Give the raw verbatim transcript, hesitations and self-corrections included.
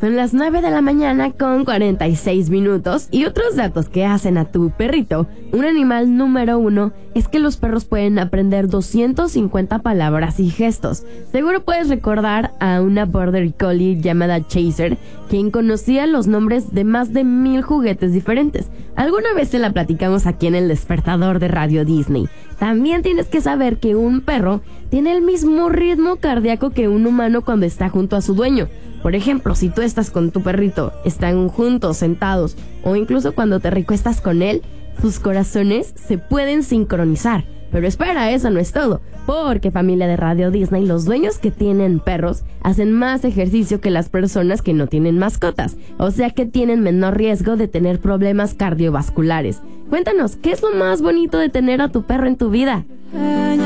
Son las nueve de la mañana con cuarenta y seis minutos y otros datos que hacen a tu perrito un animal número uno es que los perros pueden aprender doscientas cincuenta palabras y gestos. Seguro puedes recordar a una Border Collie llamada Chaser, quien conocía los nombres de más de mil juguetes diferentes. Alguna vez te la platicamos aquí en el despertador de Radio Disney. También tienes que saber que un perro tiene el mismo ritmo cardíaco que un humano cuando está junto a su dueño. Por ejemplo, si tú estás con tu perrito, están juntos, sentados, o incluso cuando te recuestas con él, sus corazones se pueden sincronizar. Pero espera, eso no es todo, porque familia de Radio Disney, los dueños que tienen perros hacen más ejercicio que las personas que no tienen mascotas, o sea que tienen menor riesgo de tener problemas cardiovasculares. Cuéntanos, ¿qué es lo más bonito de tener a tu perro en tu vida?